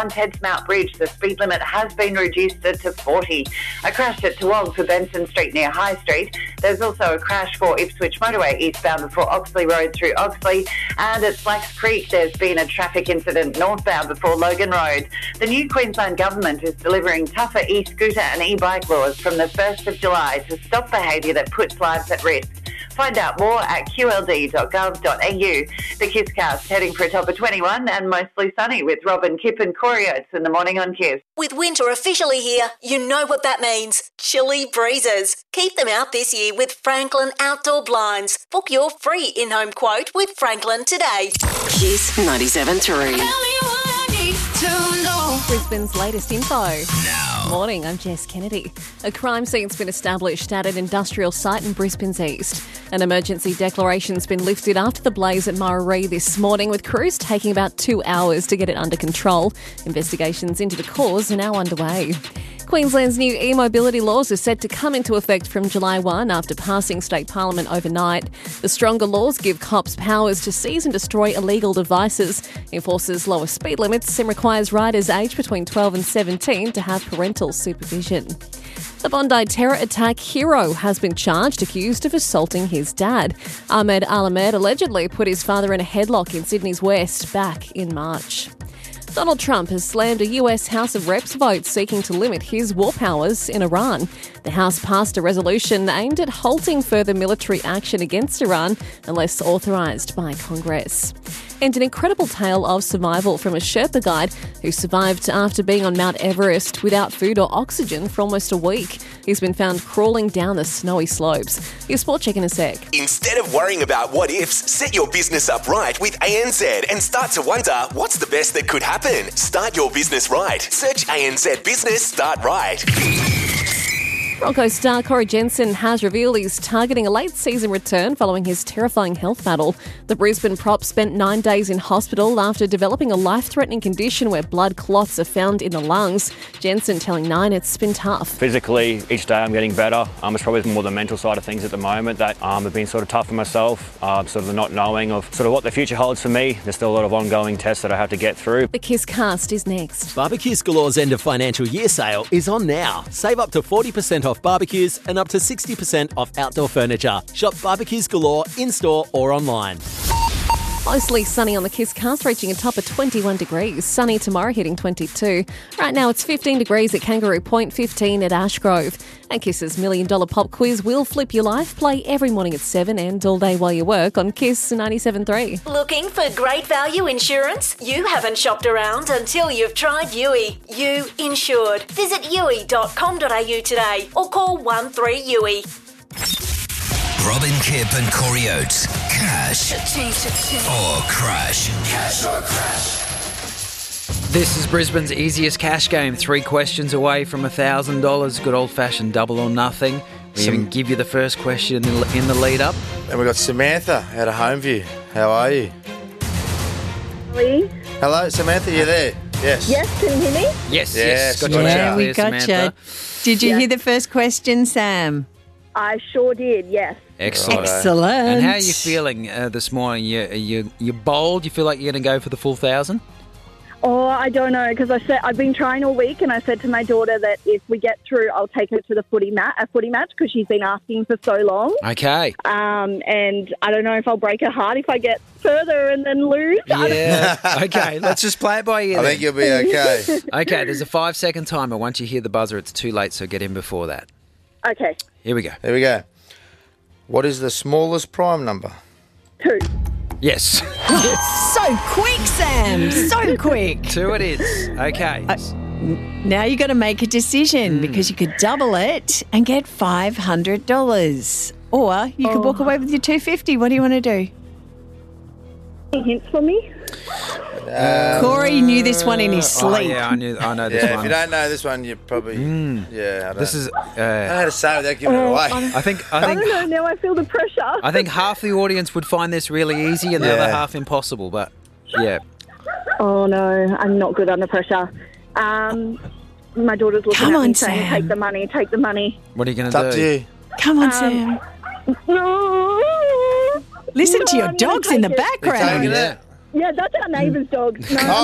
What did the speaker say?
Headsmount Bridge, the speed limit has been reduced to 40. A crash at Toowong for Benson Street near High Street. There's also a crash for Ipswich Motorway eastbound before Oxley Road through Oxley. And at Slacks Creek, there's been a traffic incident northbound before Logan Road. The new Queensland Government is delivering tougher e-scooter and e-bike laws from the 1st of July to stop behaviour that puts lives at risk. Find out more at qld.gov.au. The KISScast heading for a top of 21 and mostly sunny with Robin, Kip and Corey Oates in the morning on KISS. With winter officially here, you know what that means. Chilly breezes. Keep them out this year with Franklin Outdoor Blinds. Book your free in-home quote with Franklin today. KISS 97.3. Brisbane's latest info. Now. Morning, I'm Jess Kennedy. A crime scene's been established at an industrial site in Brisbane's east. An emergency declaration's been lifted after the blaze at Murarrie this morning, with crews taking about 2 hours to get it under control. Investigations into the cause are now underway. Queensland's new e-mobility laws are set to come into effect from July 1 after passing state parliament overnight. The stronger laws give cops powers to seize and destroy illegal devices, enforces lower speed limits and requires riders aged between 12 and 17 to have parental supervision. The Bondi terror attack hero has been charged, accused of assaulting his dad. Ahmed Al-Ahmed allegedly put his father in a headlock in Sydney's West back in March. Donald Trump has slammed a US House of Reps vote seeking to limit his war powers in Iran. The House passed a resolution aimed at halting further military action against Iran unless authorised by Congress. And an incredible tale of survival from a Sherpa guide who survived after being on Mount Everest without food or oxygen for almost a week. He's been found crawling down the snowy slopes. Your sport check in a sec. Instead of worrying about what ifs, set your business up right with ANZ and start to wonder what's the best that could happen. Start your business right. Search ANZ Business Start Right. Broncos star Corey Jensen has revealed he's targeting a late-season return following his terrifying health battle. The Brisbane prop spent 9 days in hospital after developing a life-threatening condition where blood clots are found in the lungs. Jensen telling Nine it's been tough. Physically, each day I'm getting better. It's probably more the mental side of things at the moment that have been sort of tough for myself, sort of the not knowing of sort of what the future holds for me. There's still a lot of ongoing tests that I have to get through. The KISScast is next. Barbecues Galore's end of financial year sale is on now. Save up to 40% off barbecues and up to 60% off outdoor furniture. Shop Barbecues Galore in-store or online. Mostly sunny on the KISScast, reaching a top of 21 degrees. Sunny tomorrow, hitting 22. Right now it's 15 degrees at Kangaroo Point, 15 at Ashgrove. And KISS's $1 Million Pop Quiz will flip your life. Play every morning at 7 and all day while you work on KISS 97.3. Looking for great value insurance? You haven't shopped around until you've tried Yui. You insured. Visit yui.com.au today or call 13YUI. Robin, Kip and Corey Oates. Cash or crash. Cash or crash. This is Brisbane's easiest cash game. 3 questions away from $1,000. Good old-fashioned double or nothing. We even give you the first question in the lead-up. And we've got Samantha out of Homeview. How are you? Lee? Hello, Samantha, you there? Yes. Yes, can you hear me? Yes. Got Yeah, you. we got Samantha. you. Did you hear the first question, Sam? I sure did, yes. Excellent. Excellent. And how are you feeling this morning? You're bold? You feel like you're going to go for the full 1,000? Oh, I don't know, because I've been trying all week, and I said to my daughter that if we get through, I'll take her to the footy match, because she's been asking for so long. Okay. And I don't know if I'll break her heart if I get further and then lose. Yeah. Okay, let's just play it by ear. I think you'll be okay. Okay, there's a 5-second timer. Once you hear the buzzer, it's too late, so get in before that. Okay. Here we go. Here we go. What is the smallest prime number? 2. Yes. So quick, Sam. So quick. 2 it is. Okay. Now you got to make a decision because you could double it and get $500. Or you could walk away with your $250. What do you want to do? Any hints for me? Corey knew this one in his sleep. Yeah, I know this Yeah, one. if you don't know this one, you probably... Yeah, I don't This is... I don't know how to say it without giving it away. I think I don't know, now I feel the pressure. I think half the audience would find this really easy and the other half impossible, but yeah. Oh, no, I'm not good under pressure. My daughter's looking Come at on, me saying, Sam. take the money, take the money. What are you going It's up to you. Come on, Sam. No. Listen to your I'm gonna dogs in the take it. background. You're taking it? Yeah, that's our neighbour's dog. No,